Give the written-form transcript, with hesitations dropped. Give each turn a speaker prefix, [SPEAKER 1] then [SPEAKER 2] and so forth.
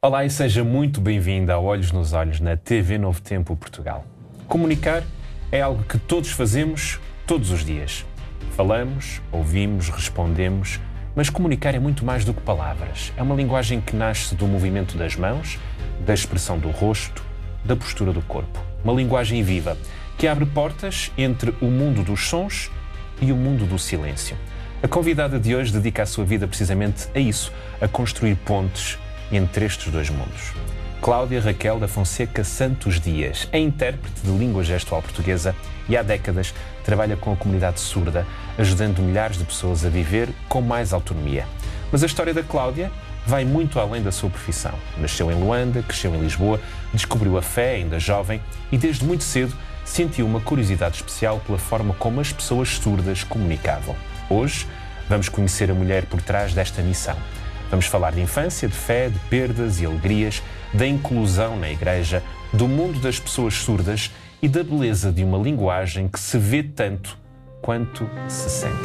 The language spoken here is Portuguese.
[SPEAKER 1] Olá e seja muito bem-vindo a Olhos nos Olhos na TV Novo Tempo Portugal. Comunicar é algo que todos fazemos todos os dias. Falamos, ouvimos, respondemos, mas comunicar é muito mais do que palavras. É uma linguagem que nasce do movimento das mãos, da expressão do rosto, da postura do corpo. Uma linguagem viva que abre portas entre o mundo dos sons e o mundo do silêncio. A convidada de hoje dedica a sua vida precisamente a isso, a construir pontes entre estes dois mundos. Cláudia Raquel da Fonseca Santos Dias é intérprete de língua gestual portuguesa e há décadas trabalha com a comunidade surda, ajudando milhares de pessoas a viver com mais autonomia. Mas a história da Cláudia vai muito além da sua profissão. Nasceu em Luanda, cresceu em Lisboa, descobriu a fé ainda jovem e desde muito cedo sentiu uma curiosidade especial pela forma como as pessoas surdas comunicavam. Hoje vamos conhecer a mulher por trás desta missão. Vamos falar de infância, de fé, de perdas e alegrias, da inclusão na igreja, do mundo das pessoas surdas e da beleza de uma linguagem que se vê tanto quanto se sente.